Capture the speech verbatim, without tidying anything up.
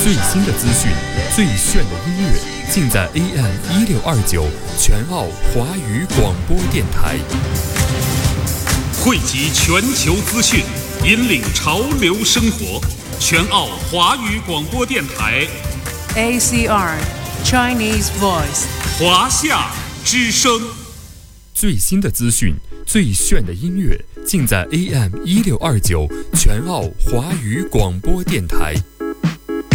最新的资讯，最炫的音乐，尽在 A M 一六二九全澳华语广播电台。 汇集全球资讯，引领潮流生活。全澳华语广播电台 A C R Chinese Voice 华夏之声。 最新的资讯，最炫的音乐，尽在 A M 一六二九全澳华语广播电台。